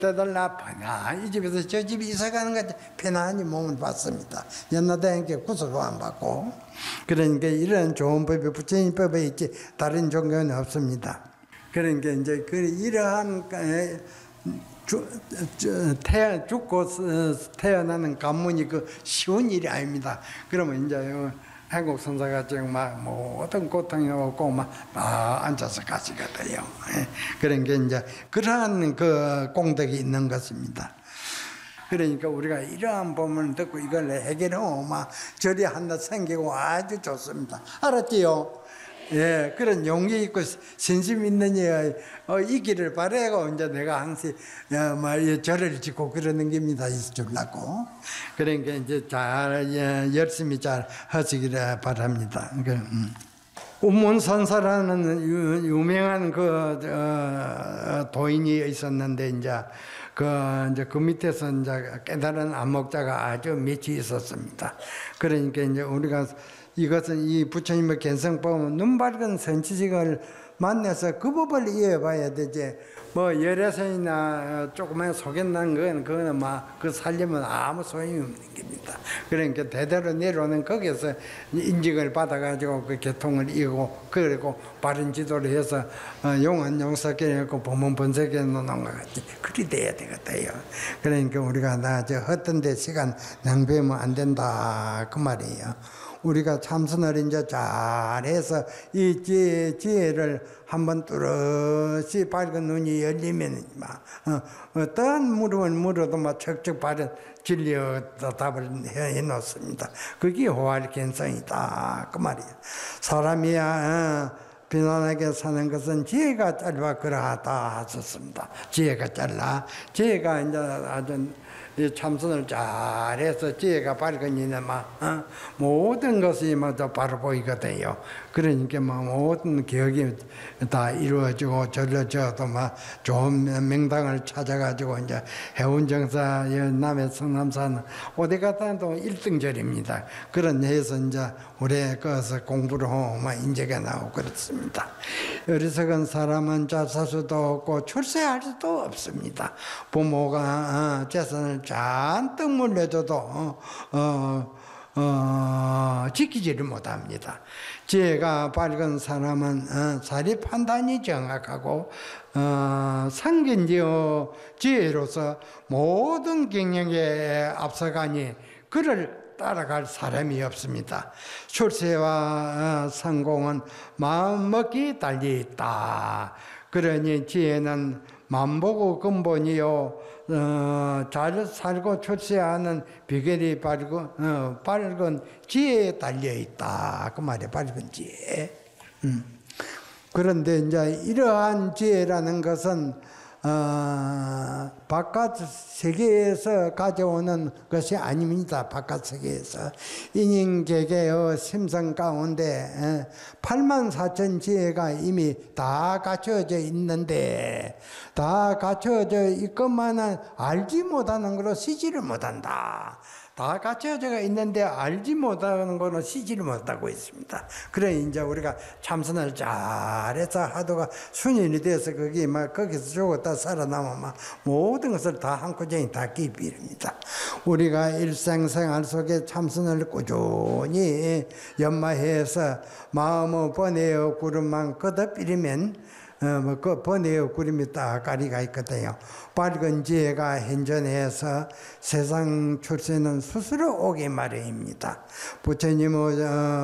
때달라 편안히 이 집에서 저 집에 이사가는 것 편안히 몸을 받습니다. 연나다니까 구슬도 안 받고. 그러니까 이런 좋은 법이 부처님 법에 있지 다른 종교는 없습니다. 그러니까 이제 이러한 죽고 태어나는 가문이 쉬운 일이 아닙니다. 그러면 이제 한국 선사가 지금 막 모든 고통이 오고 막 앉아서 가시게 돼요. 그러니까 이제 그러한 공덕이 있는 것입니다. 그러니까 우리가 이러한 법문을 듣고 이걸 해결하면 막 절이 하나 생기고 아주 좋습니다. 알았지요? 예, 그런 용기 있고 신심 있는 이기를 바라고 이제 내가 항상 절을 짓고 그러는 겁니다. 있을 줄라고. 그러니까 이제 잘 열심히 잘 하시기를 바랍니다. 운문선사라는 유명한 도인이 있었는데 이제 그 밑에서 이제 깨달은 안목자가 아주 밑이 있었습니다. 그러니까 이제 우리가 이것은 이 부처님의 견성법은 눈 밝은 선지식을 만나서 그 법을 이해해봐야 되지. 열애선이나 조그만 속였난 그거는 그 살림은 아무 소용이 없는 겁니다. 그러니까 대대로 내려오는 거기서 인증을 받아가지고 그 개통을 이고 그리고 바른 지도를 해서 용한 용사께 해고 법문 번석에 놓는 것 같이 그리 돼야 되겠다요. 그러니까 우리가 헛된 데 시간 낭비하면 안 된다 그 말이에요. 우리가 참선을 이제 잘해서 이 지혜를 한번 뚜렷이 밝은 눈이 열리면 어떠한 물음을 물어도 척척 바른 진리의 답을 해놓습니다. 그게 호활견성이다 그 말이에요. 사람이야 비난하게 사는 것은 지혜가 짧아 그러하다 하셨습니다. 지혜가 짧아. 지혜가 이제 아주 참선을 잘해서 지혜가 밝은 이는 모든 것이 바로 보이거든요. 그러니까 모든 기억이 다 이루어지고 절려져도 좋은 명당을 찾아가지고 이제 해운정사 남해 성남산 어디 갔다도 1등절입니다. 그런 해서 이제 올해 거기서 공부를 하고 인재가 나오고 그렇습니다. 어리석은 사람은 자사수도 없고 출세할 수도 없습니다. 부모가 재산을 잔뜩 물려줘도 지키지를 못합니다. 지혜가 밝은 사람은 사리 판단이 정확하고 상견지어 지혜로서 모든 경영에 앞서가니 그를 따라갈 사람이 없습니다. 출세와 성공은 마음먹기 달려있다. 그러니 지혜는 만보고 근본이요 잘 살고 출세하는 비결이 밝은 지혜에 달려있다 그 말이에요. 밝은 지혜. 그런데 이제 이러한 지혜라는 것은 바깥 세계에서 가져오는 것이 아닙니다. 바깥 세계에서 인인계계의 심성 가운데 84,000 지혜가 이미 다 갖춰져 있는데 다 갖춰져 있건만은 알지 못하는 걸로 쓰지를 못한다. 다 갖춰져 있는데 알지 못하는 거는 쓰지를 못하고 있습니다. 그래 이제 우리가 참선을 잘해서 하도가 순인이 돼서 거기서 죽었다 살아남으면 모든 것을 다 한꺼번에 다 기비입니다. 우리가 일생생활 속에 참선을 꾸준히 연마해서 마음의 번뇌의 구름만 걷어버리면 그 번뇌의 구름이 딱 가리가 있거든요. 밝은 지혜가 현존해서 세상 출세는 스스로 오기 마련입니다. 부처님은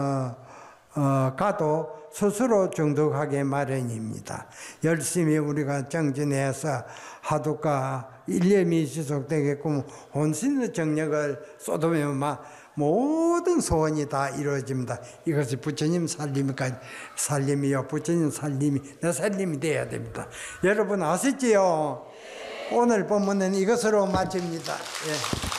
가도 스스로 정독하기 마련입니다. 열심히 우리가 정진해서 하도가 일념이 지속되게끔 혼신의 정력을 쏟으면 모든 소원이 다 이루어집니다. 이것이 부처님 살림이요. 부처님 살림이 내 살림이 되어야 됩니다. 여러분 아시지요? 오늘 본문은 이것으로 마칩니다. 예.